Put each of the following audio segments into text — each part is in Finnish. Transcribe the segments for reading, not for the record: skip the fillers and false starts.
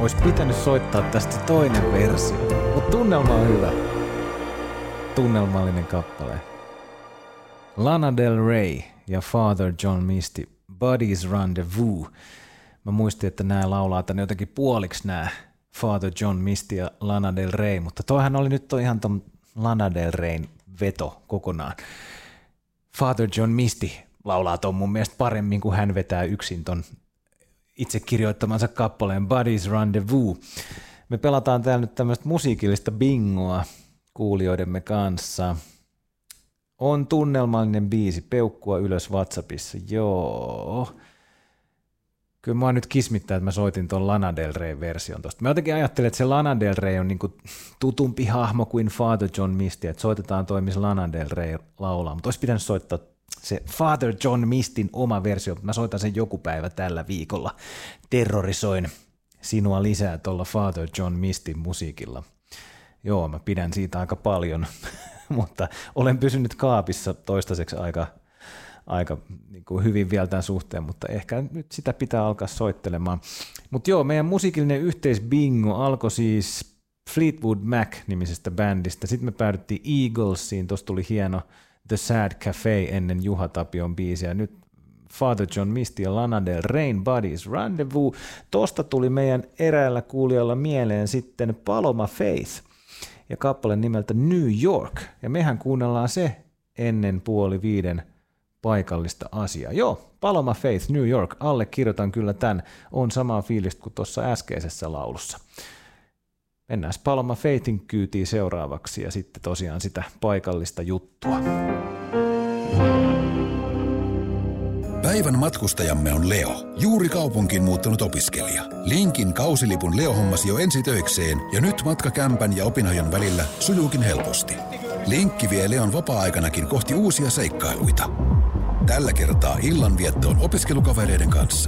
Ois pitänyt soittaa tästä toinen versio, mutta tunnelma on hyvä. Tunnelmallinen kappale. Lana Del Rey ja Father John Misty, Buddy's Rendezvous. Mä muistin, että nämä laulaa tänne jotenkin puoliksi nämä Father John Misty ja Lana Del Rey, mutta toihan oli nyt ihan ton Lana Del Reyn veto kokonaan. Father John Misty laulaa ton mun mielestä paremmin, kun hän vetää yksin ton itse kirjoittamansa kappaleen Buddy's Rendezvous. Me pelataan täällä nyt tämmöistä musiikillista bingoa kuulijoidemme kanssa. On tunnelmallinen biisi, peukkua ylös WhatsAppissa, joo. Kyllä mä nyt kismittää, että mä soitin ton Lana Del Rey version tosta. Mä jotenkin ajattelin, että se Lana Del Rey on niinku tutumpi hahmo kuin Father John Misty, että soitetaan toi, missä Lana Del Rey laulaa, mutta olisi pitänyt soittaa se Father John Mistyn oma versio, mä soitan sen joku päivä tällä viikolla. Terrorisoin sinua lisää tuolla Father John Mistyn musiikilla. Joo, mä pidän siitä aika paljon, mutta olen pysynyt kaapissa toistaiseksi aika niin kuin hyvin vielä tämän suhteen, mutta ehkä nyt sitä pitää alkaa soittelemaan. Mutta joo, meidän musiikillinen yhteisbingo alkoi siis Fleetwood Mac-nimisestä bändistä. Sitten me päädyttiin Eaglesiin, tuossa tuli hieno The Sad Cafe ennen Juha Tapion biisiä. Nyt Father John Misty ja Lana Del Reyn Buddy's Rendezvous. Tosta tuli meidän eräällä kuulijalla mieleen sitten Paloma Faith ja kappale nimeltä New York. Ja mehän kuunnellaan se ennen 4:30 paikallista asiaa. Joo, Paloma Faith, New York, allekirjoitan kyllä tämän, on samaa fiilistä kuin tuossa äskeisessä laulussa. Mennään Paloma Faithin kyytiin seuraavaksi ja sitten tosiaan sitä paikallista juttua. Päivän matkustajamme on Leo, juuri kaupunkiin muuttanut opiskelija. Linkin kausilipun Leo hommasi jo ensi töikseen ja nyt matka kämpän ja opinahjon välillä sujuukin helposti. Linkki vie Leon vapaa-aikanakin kohti uusia seikkailuita. Tällä kertaa illanviettoon opiskelukavereiden kanssa.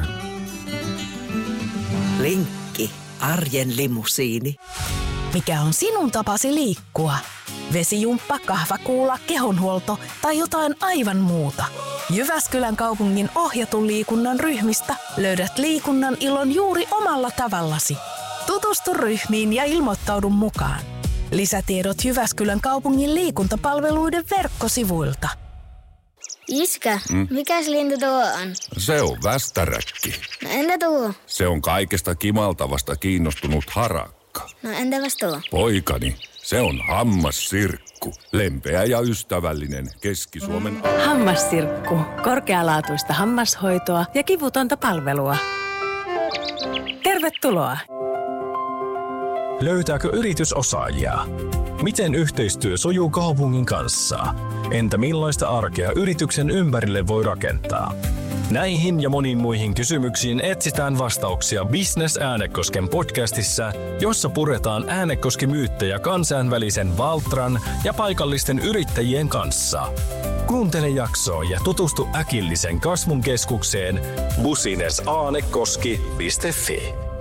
Linkki, arjen limusiini. Mikä on sinun tapasi liikkua? Vesijumppa, kahvakuula, kehonhuolto tai jotain aivan muuta? Jyväskylän kaupungin ohjatun liikunnan ryhmistä löydät liikunnan ilon juuri omalla tavallasi. Tutustu ryhmiin ja ilmoittaudu mukaan. Lisätiedot Jyväskylän kaupungin liikuntapalveluiden verkkosivuilta. Iskä, mikäs lintu tuo on? Se on västäräkki. No entä tuo? Se on kaikesta kimaltavasta kiinnostunut harakka. No entäpäs tuo? Poikani, se on hammassirkku. Lempeä ja ystävällinen Keski-Suomen... Hammassirkku. Korkealaatuista hammashoitoa ja kivutonta palvelua. Tervetuloa! Löytääkö yritys osaajia? Miten yhteistyö sujuu kaupungin kanssa? Entä millaista arkea yrityksen ympärille voi rakentaa? Näihin ja moniin muihin kysymyksiin etsitään vastauksia Business Äänekosken podcastissa, jossa puretaan Äänekoski-myyttejä kansainvälisen Valtran ja paikallisten yrittäjien kanssa. Kuuntele jaksoa ja tutustu äkillisen kasvun keskukseen businessaanekoski.fi.